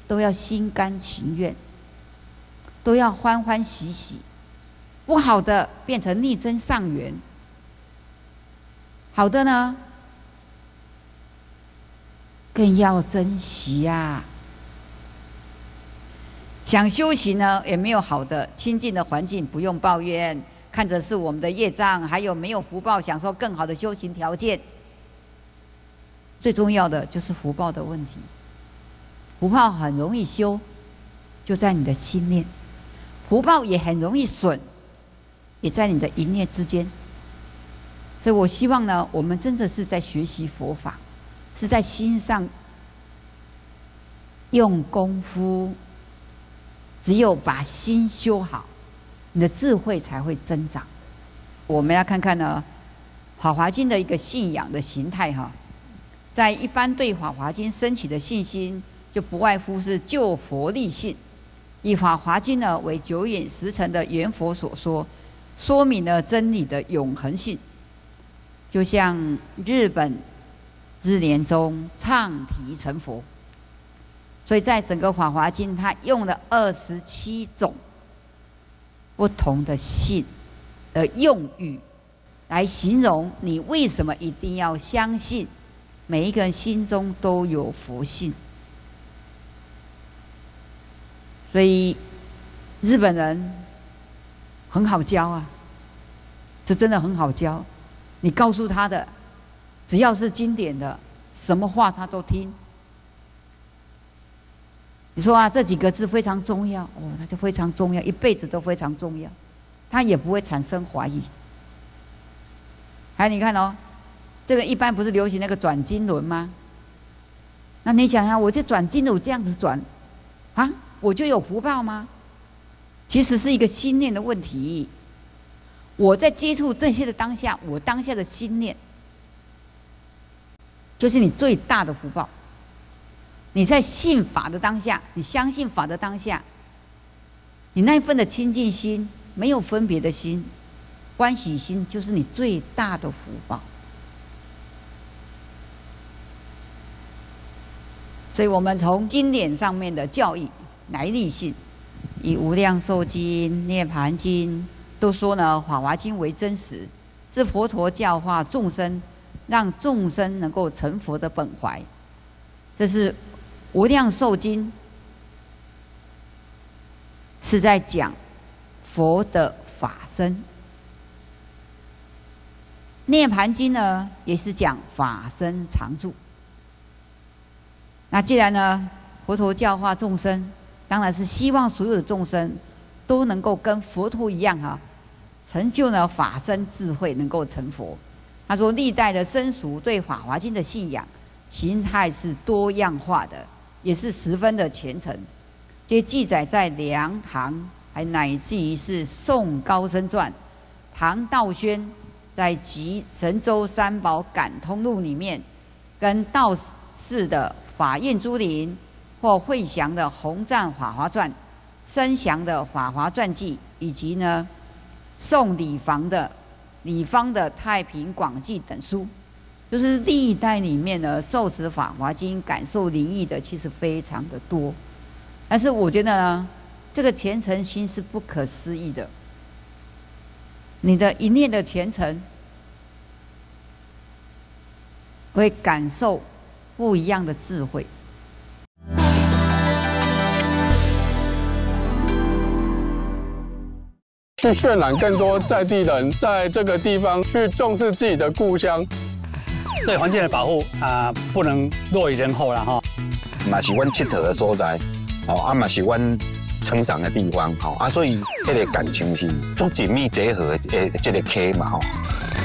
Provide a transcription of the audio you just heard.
都要心甘情愿，都要欢欢喜喜；不好的变成逆增上缘，好的呢，更要珍惜啊。想修行呢，也没有好的清净的环境，不用抱怨，看着是我们的业障，还有没有福报享受更好的修行条件。最重要的就是福报的问题，福报很容易修，就在你的心念；福报也很容易损，也在你的一念之间。所以我希望呢，我们真的是在学习佛法，是在心上用功夫。只有把心修好，你的智慧才会增长。我们要看看呢，《法华经》的一个信仰的形态哈。在一般对《法华经》升起的信心，就不外乎是救佛立信，以《法华经》呢为久远实成的圆佛所说，说明了真理的永恒性。就像日本日莲宗唱题成佛。所以在整个《法华经》，它用了27种不同的信的用语，来形容你为什么一定要相信，每一个人心中都有佛性。所以日本人很好教啊，这真的很好教。你告诉他的，只要是经典的，什么话他都听。你说啊，这几个字非常重要哦，那就非常重要，一辈子都非常重要，他也不会产生怀疑。还有你看哦，这个一般不是流行那个转经轮吗？那你想想，我这转经轮这样子转，啊，我就有福报吗？其实是一个心念的问题。我在接触这些的当下，我当下的心念，就是你最大的福报。你在信法的当下，你相信法的当下，你那一份的清净心，没有分别的心，欢喜心，就是你最大的福报。所以我们从经典上面的教义来立信，以《无量寿经》《涅盘经》都说呢，《法华经》为真实，是佛陀教化众生，让众生能够成佛的本怀。这是无量寿经是在讲佛的法身，涅盘经呢也是讲法身常住。那既然呢，佛陀教化众生，当然是希望所有的众生都能够跟佛陀一样哈，成就呢法身智慧，能够成佛。他说，历代的僧俗对法华经的信仰形态是多样化的，也是十分的虔诚。这记载在梁唐，还乃至于是宋高僧传、唐道宣在《集神州三宝感通录》里面，跟道士的法印珠林，或慧祥的弘赞法华传、僧祥的法华传记，以及呢宋李方的太平广记等书，就是历代里面呢受持法华经、感受灵异的，其实非常的多。但是我觉得呢，这个虔诚心是不可思议的。你的一念的虔诚，会感受不一样的智慧。 去渲染更多在地人在这个地方去重视自己的故乡， 对环境的保护不能落于人后了哈。 嘛是阮佚佗的所在，嘛是阮成长的地方，所以迄个感情是足紧密结合的这个溪嘛